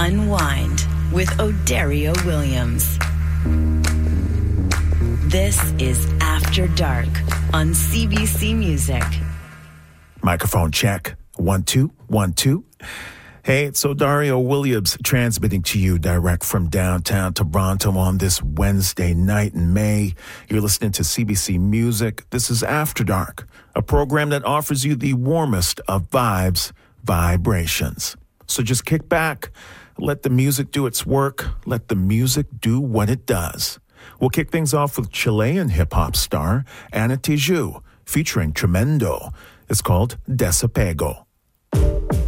Unwind with Odario Williams. This is After Dark on CBC Music. Microphone check. 1, 2, 1, 2. Hey, it's Odario Williams transmitting to you direct from downtown Toronto on this Wednesday night in May. You're listening to CBC Music. This is After Dark, a program that offers you the warmest of vibes, vibrations. So just kick back, let the music do its work, let the music do what it does. We'll kick things off with Chilean hip-hop star Ana Tijoux featuring Tremendo. It's called Desapego.